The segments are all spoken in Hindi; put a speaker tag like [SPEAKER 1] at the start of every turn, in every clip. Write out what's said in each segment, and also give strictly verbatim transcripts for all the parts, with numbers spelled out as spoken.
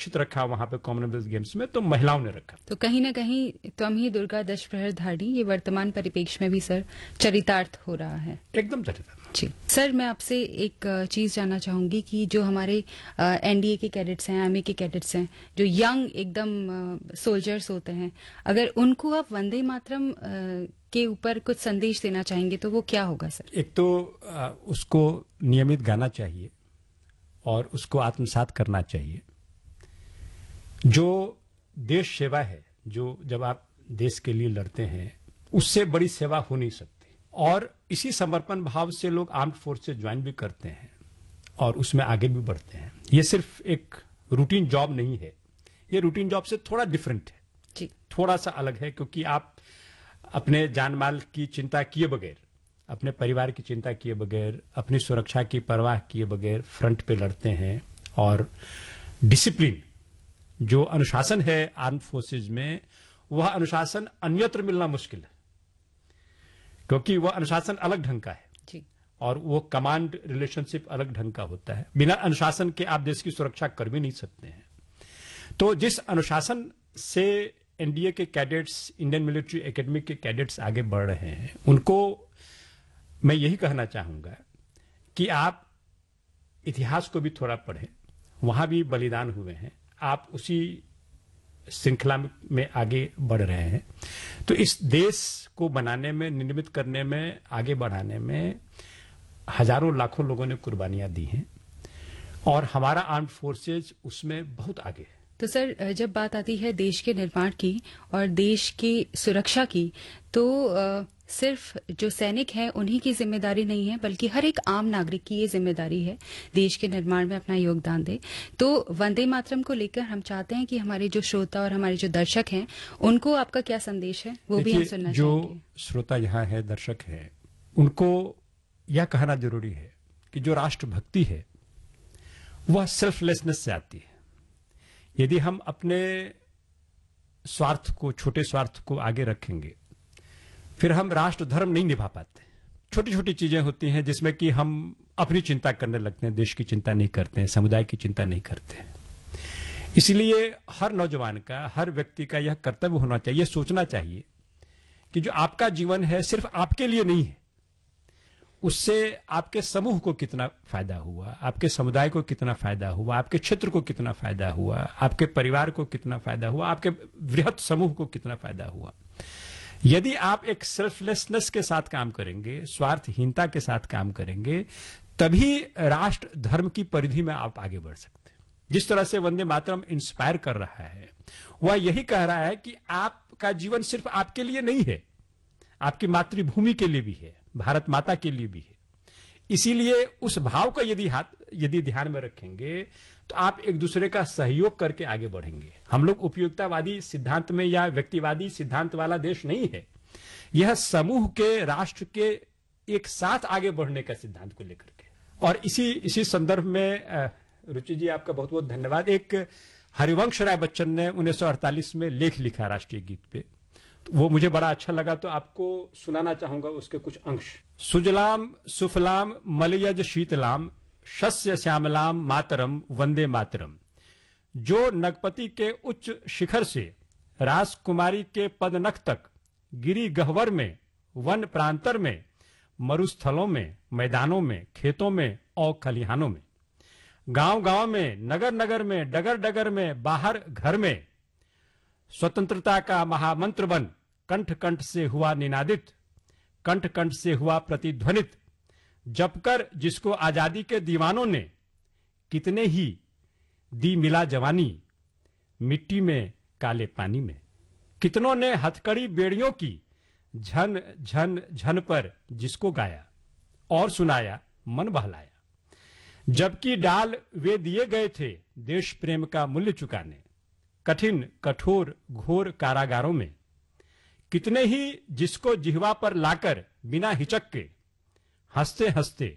[SPEAKER 1] सुरक्षित रखा वहां पे कॉमनवेल्थ गेम्स में, तो महिलाओं ने रखा।
[SPEAKER 2] तो कहीं ना कहीं त्वं ही दुर्गा दश प्रहर धारी ये वर्तमान परिप्रेक्ष्य में भी सर चरितार्थ हो रहा है।
[SPEAKER 1] एकदम चरितार्थ।
[SPEAKER 2] जी सर, मैं आपसे एक चीज जानना चाहूंगी कि जो हमारे एनडीए के कैडेट्स हैं, आर्मी के कैडेट्स हैं, जो यंग एकदम सोल्जर्स होते हैं, अगर उनको आप वंदे मातरम आ, के ऊपर कुछ संदेश देना चाहेंगे तो वो क्या होगा सर?
[SPEAKER 1] एक तो आ, उसको नियमित गाना चाहिए और उसको आत्मसात करना चाहिए। जो देश सेवा है, जो जब आप देश के लिए लड़ते हैं, उससे बड़ी सेवा हो नहीं सकती। और इसी समर्पण भाव से लोग आर्म्ड फोर्स से ज्वाइन भी करते हैं और उसमें आगे भी बढ़ते हैं। ये सिर्फ एक रूटीन जॉब नहीं है, ये रूटीन जॉब से थोड़ा डिफरेंट है
[SPEAKER 2] जी।
[SPEAKER 1] थोड़ा सा अलग है, क्योंकि आप अपने जान माल की चिंता किए बगैर, अपने परिवार की चिंता किए बगैर, अपनी सुरक्षा की परवाह किए बगैर फ्रंट पे लड़ते हैं। और डिसिप्लिन, जो अनुशासन है आर्म्ड फोर्सेज में, वह अनुशासन अन्यत्र मिलना मुश्किल है, क्योंकि वह अनुशासन अलग ढंग का है
[SPEAKER 2] जी।
[SPEAKER 1] और वो कमांड रिलेशनशिप अलग ढंग का होता है। बिना अनुशासन के आप देश की सुरक्षा कर भी नहीं सकते हैं। तो जिस अनुशासन से एनडीए के कैडेट्स, इंडियन मिलिट्री एकेडमी के कैडेट्स आगे बढ़ रहे हैं, उनको मैं यही कहना चाहूंगा कि आप इतिहास को भी थोड़ा पढ़ें, वहां भी बलिदान हुए हैं, आप उसी श्रृंखला में आगे बढ़ रहे हैं। तो इस देश को बनाने में, निर्मित करने में, आगे बढ़ाने में हजारों लाखों लोगों ने कुर्बानियां दी हैं और हमारा आर्म्ड फोर्सेज उसमें बहुत आगे है।
[SPEAKER 2] तो सर, जब बात आती है देश के निर्माण की और देश की सुरक्षा की, तो आ, सिर्फ जो सैनिक हैं उन्हीं की जिम्मेदारी नहीं है, बल्कि हर एक आम नागरिक की ये जिम्मेदारी है देश के निर्माण में अपना योगदान दे। तो वंदे मातरम को लेकर हम चाहते हैं कि हमारे जो श्रोता और हमारे जो दर्शक हैं, उनको आपका क्या संदेश है, वो भी हम सुनना
[SPEAKER 1] जो
[SPEAKER 2] चाहेंगे।
[SPEAKER 1] श्रोता यहाँ है, दर्शक है, उनको यह कहना जरूरी है कि जो राष्ट्रभक्ति है वह सेल्फलेसनेस से आती है। यदि हम अपने स्वार्थ को, छोटे स्वार्थ को आगे रखेंगे, फिर हम राष्ट्र धर्म नहीं निभा पाते। छोटी छोटी चीजें होती हैं जिसमें कि हम अपनी चिंता करने लगते हैं, देश की चिंता नहीं करते हैं, समुदाय की चिंता नहीं करते हैं। इसलिए हर नौजवान का, हर व्यक्ति का यह कर्तव्य होना चाहिए, सोचना चाहिए कि जो आपका जीवन है सिर्फ आपके लिए नहीं है, उससे आपके समूह को कितना फायदा हुआ, आपके समुदाय को कितना फायदा हुआ, आपके क्षेत्र को कितना फायदा हुआ, आपके परिवार को कितना फायदा हुआ, आपके वृहत समूह को कितना फायदा हुआ। यदि आप एक सेल्फलेसनेस के साथ काम करेंगे, स्वार्थहीनता के साथ काम करेंगे, तभी राष्ट्र धर्म की परिधि में आप आगे बढ़ सकते हैं। जिस तरह से वंदे मातरम इंस्पायर कर रहा है, वह यही कह रहा है कि आपका जीवन सिर्फ आपके लिए नहीं है, आपकी मातृभूमि के लिए भी है, भारत माता के लिए भी है। इसीलिए उस भाव का यदि हाथ यदि ध्यान में रखेंगे तो आप एक दूसरे का सहयोग करके आगे बढ़ेंगे। हम लोग उपयोगितावादी सिद्धांत में या व्यक्तिवादी सिद्धांत वाला देश नहीं है, यह समूह के, राष्ट्र के एक साथ आगे बढ़ने का सिद्धांत को लेकर के। और इसी इसी संदर्भ में रुचि जी, आपका बहुत बहुत धन्यवाद। एक हरिवंश राय बच्चन ने उन्नीस सौ अड़तालीस में लेख लिखा राष्ट्रीय गीत पे, वो मुझे बड़ा अच्छा लगा, तो आपको सुनाना चाहूंगा उसके कुछ अंश। सुजलाम सुफलाम मलयज शीतलाम शस्य श्यामलाम मातरम वंदे मातरम। जो नगपति के उच्च शिखर से राजकुमारी के पदनख तक, गिरी गह्वर में, वन प्रांतर में, मरुस्थलों में, मैदानों में, खेतों में और खलिहानों में, गांव गांव में, नगर नगर में, डगर डगर में, बाहर घर में, स्वतंत्रता का महामंत्र बन कंठ कंठ से हुआ निनादित, कंठ कंठ से हुआ प्रतिध्वनित, जपकर जिसको आजादी के दीवानों ने कितने ही दी मिला जवानी, मिट्टी में काले पानी में, कितनों ने हथकड़ी बेड़ियों की झन झन झन पर जिसको गाया और सुनाया, मन बहलाया। जबकि डाल वे दिए गए थे देश प्रेम का मूल्य चुकाने, कठिन कठोर घोर कारागारों में, कितने ही जिसको जिह्वा पर लाकर बिना हिचक के हंसते हंसते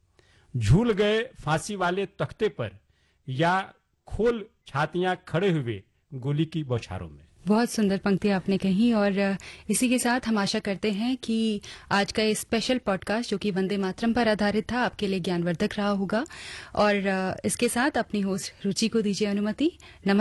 [SPEAKER 1] झूल गए फांसी वाले तख्ते पर, या खोल छातियां खड़े हुए गोली की बौछारों में।
[SPEAKER 2] बहुत सुंदर पंक्ति आपने कही। और इसी के साथ हम आशा करते हैं कि आज का ये स्पेशल पॉडकास्ट जो कि वंदे मातरम पर आधारित था, आपके लिए ज्ञानवर्धक रहा होगा। और इसके साथ अपनी होस्ट रुचि को दीजिए अनुमति। नमस्कार।